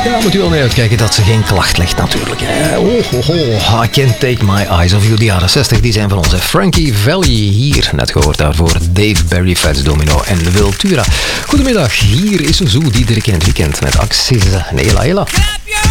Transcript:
Ja, moet u wel mee uitkijken dat ze geen klacht legt natuurlijk. I can't take my eyes off you. De jaren 60 die zijn van onze Frankie Valli. Hier net gehoord daarvoor Dave Barry, Fats Domino en Wiltura. Goedemiddag, hier is Zoo Diederik in het weekend met Axis en Ela Ela. Clap your